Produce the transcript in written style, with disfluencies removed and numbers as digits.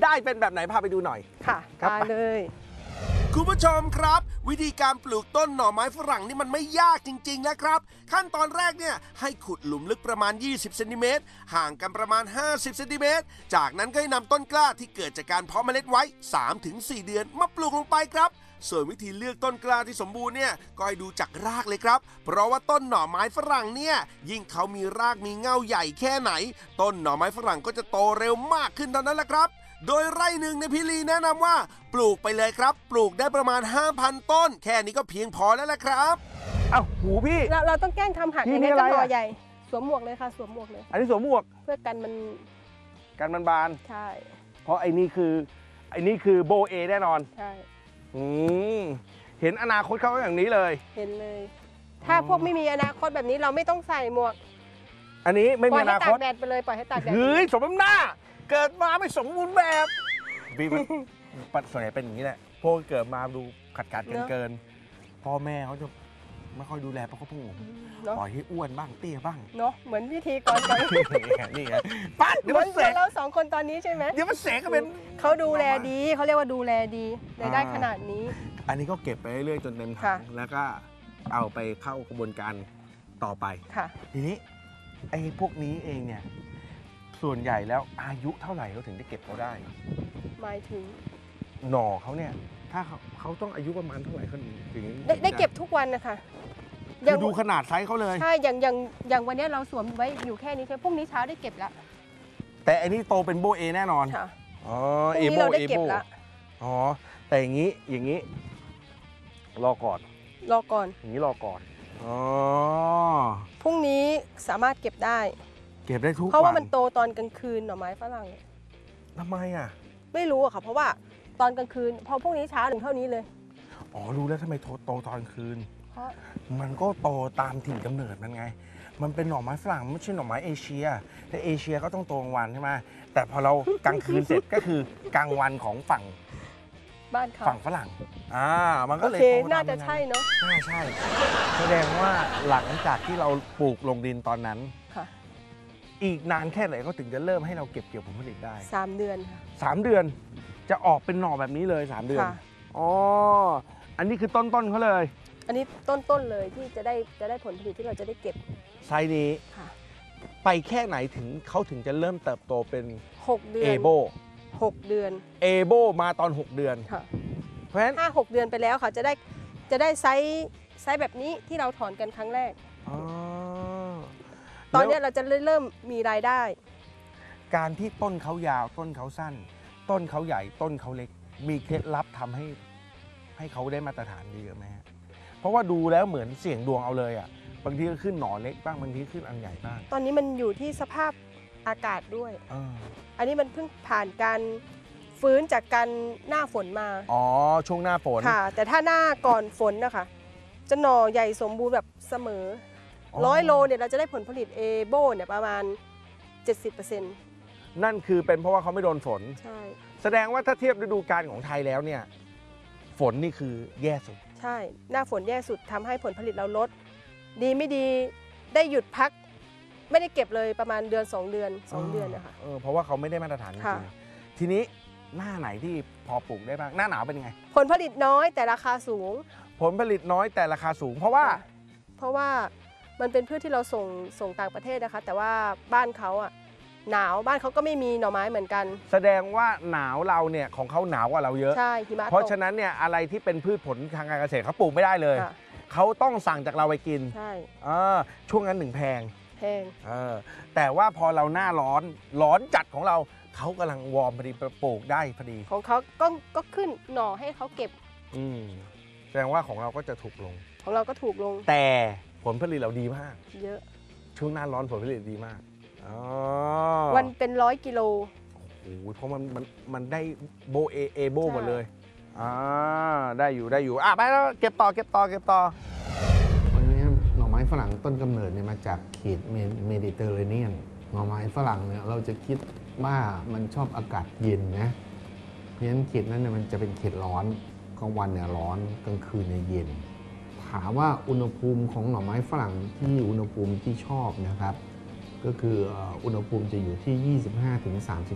ได้เป็นแบบไหนพาไปดูหน่อยค่ะได้เลยคุณผู้ชมครับวิธีการปลูกต้นหน่อไม้ฝรั่งนี่มันไม่ยากจริงๆนะครับขั้นตอนแรกเนี่ยให้ขุดหลุมลึกประมาณ20เซนติเมตรห่างกันประมาณ50เซนติเมตรจากนั้นก็ให้นำต้นกล้าที่เกิดจากการเพาะเมล็ดไว้ 3-4 เดือนมาปลูกลงไปครับส่วนวิธีเลือกต้นกล้าที่สมบูรณ์เนี่ยก็ให้ดูจากรากเลยครับเพราะว่าต้นหน่อไม้ฝรั่งเนี่ยยิ่งเขามีรากมีเง่าใหญ่แค่ไหนต้นหน่อไม้ฝรั่งก็จะโตเร็วมากขึ้นเท่านั้นแหละครับโดยไร่หนึ่งในพี่ลีแนะนำว่าปลูกไปเลยครับปลูกได้ประมาณ 5,000 ต้นแค่นี้ก็เพียงพอแล้วแหละครับเอ้าหูพี่เราต้องแกล้งทำหักอย่างนี้ก็หน่อใหญ่สวมหมวกเลยค่ะสวมหมวกเลยอันนี้สวมหมวกเพื่อกันมันบานใช่เพราะไอ้นี่คือโบเอแน่นอนใช่เห็นอนาคตเขาอย่างนี้เลยเห็นเลยถ้าพวกไม่มีอนาคตแบบนี้เราไม่ต้องใส่หมวกอันนี้ไม่มีอนาคตปล่อยให้ตากแดดไปเลยปล่อยให้ตากแดดเฮ้ยสมน้ำหน้าเกิดมาไม่สมบูรณ์แบบบีมันส่วนใหญ่เป็นอย่างนี้แหละพวกเกิดมาดูขัดเกินพ่อแม่เขาจะไม่ค่อยดูแลเพราะเขาพุ่งปล่อยให้อ้วนบ้างเตี้ยบ้างเนาะเหมือนพิธีก่อนกันนี่ไงปั๊ดเดี๋ยวมันเสกเรา2 คนตอนนี้ใช่ไหมเดี๋ยวมันเสกก็เป็นเขาดูแลดีเขาเรียกว่าดูแลดีได้ขนาดนี้อันนี้ก็เก็บไปเรื่อยๆจนเต็มถังแล้วก็เอาไปเข้ากระบวนการต่อไปทีนี้ไอ้พวกนี้เองเนี่ยส่วนใหญ่แล้วอายุเท่าไหร่เขาถึงได้เก็บเขาได้หมายถึงหน่อเขาเนี่ยถ้าเขาต้องอายุประมาณเท่าไหร่เขาถึงได้เก็บทุกวันนะคะคือดูขนาดไซส์เขาเลยใช่อย่างวันนี้เราสวมไว้อยู่แค่นี้แค่พรุ่งนี้เช้าได้เก็บแล้วแต่อันนี้โตเป็นโบเอแน่นอนค่ะอ๋อเอโบอ๋อแต่อย่างนี้รอก่อนอย่างนี้รอก่อนอ๋อพรุ่งนี้สามารถเก็บได้ทุกวันเพราะว่ามันโตตอนกลางคืนหน่อไม้ฝรั่งทำไมอ่ะไม่รู้อะค่ะเพราะว่าตอนกลางคืนพอพรุ่งนี้เช้าถึงเท่านี้เลยอ๋อรู้แล้วทำไมโตตอนกลางคืนมันก็โตตามถิ่นกำเนิดมันไงมันเป็นหน่อไม้ฝรั่งไม่ใช่หน่อไม้เอเชียแต่เอเชียก็ต้องโตกลางวันใช่ไหมแต่พอเรากลางคืนเสร็จก็คือกลางวันของฝั่งบ้านเขาฝั่งฝรั่งมันก็เลยน่าจะใช่เนาะน่าใช่แสดงว่าหลังจากที่เราปลูกลงดินตอนนั้นอีกนานแค่ไหนก็ถึงจะเริ่มให้เราเก็บเกี่ยวผลผลิตได้ 3 เดือนค่ะ 3 เดือนจะออกเป็นหน่อแบบนี้เลย3 เดือนอ๋ออันนี้คือต้นเขาเลยอันนี้ต้นเลยที่จะได้ผลผลิตที่เราจะได้เก็บไซส์นี้ไปแค่ไหนถึงเขาถึงจะเริ่มเติบโตเป็น 6 เดือนเอโบ 6 เดือนเอโบมาตอน6 เดือนเพราะฉะนั้น5-6 เดือนไปแล้วค่ะจะได้ไซส์แบบนี้ที่เราถอนกันครั้งแรกตอนนี้เราจะเริ่มมีรายได้การที่ต้นเขายาวต้นเขาสั้นต้นเขาใหญ่ต้นเขาเล็กมีเคล็ดลับทำให้เขาได้มาตรฐานดีไหมเพราะว่าดูแล้วเหมือนเสี่ยงดวงเอาเลยอ่ะบางทีก็ขึ้นหน่อเล็กบ้างบางทีขึ้นอันใหญ่บ้างตอนนี้มันอยู่ที่สภาพอากาศด้วยอันนี้มันเพิ่งผ่านการฟื้นจากการหน้าฝนมาช่วงหน้าฝนค่ะแต่ถ้าหน้าก่อนฝนนะคะจะหน่อใหญ่สมบูรณ์แบบเสมอ100 โลเนี่ยเราจะได้ผลผลิตเอโบเนี่ยประมาณ 70% นั่นคือเป็นเพราะว่าเขาไม่โดนฝนใช่แสดงว่าถ้าเทียบฤดูกาลของไทยแล้วเนี่ยฝนนี่คือแย่สุดใช่หน้าฝนแย่สุดทำให้ผลผลิตเราลดดีไม่ดีได้หยุดพักไม่ได้เก็บเลยประมาณ2 เดือนนะคะเพราะว่าเขาไม่ได้มาตรฐานจริงทีนี้หน้าไหนที่พอปลูกได้บ้างหน้าหนาวเป็นยังไงผลผลิตน้อยแต่ราคาสูงผลผลิตน้อยแต่ราคาสูงเพราะว่ามันเป็นพืชที่เราส่งต่างประเทศนะคะแต่ว่าบ้านเขาอะหนาวบ้านเขาก็ไม่มีหน่อไม้เหมือนกันแสดงว่าหนาวเราเนี่ยของเขาหนาวกว่าเราเยอะใช่หิมะเพราะฉะนั้นเนี่ยอะไรที่เป็นพืชผลทางการเกษตรเขาปลูกไม่ได้เลยเขาต้องสั่งจากเราไปกินใช่ช่วงนั้นแพงแต่ว่าพอเราหน้าร้อนจัดของเราเขากำลังวอร์มพอดีปลูกได้พอดีของเขาก็ขึ้นหน่อให้เขาเก็บแสดงว่าของเราก็จะถูกลงของเราก็ถูกลงแต่ผลผลิตเราดีมากเยอะช่วงหน้าร้อนผลผลิตดีมากวันเป็น100 กิโลโอ้โหเพราะมันได้โบเอโบหมดเลยได้อยู่ไปแล้วเก็บต่อวันนี้หน่อไม้ฝรั่งต้นกำเนิดเนี่ยมาจากเขตเมดิเตอร์เรเนียนหน่อไม้ฝรั่งเนี่ยเราจะคิดว่ามันชอบอากาศเย็นนะเพราะฉะนั้นเขตนั้นเนี่ยมันจะเป็นเขตร้อนกลางวันเนี่ยร้อนกลางคืนเนี่ยเย็นถามว่าอุณหภูมิของหน่อไม้ฝรั่งที่อุณหภูมิที่ชอบนะครับก็คืออุณหภูมิจะอยู่ที่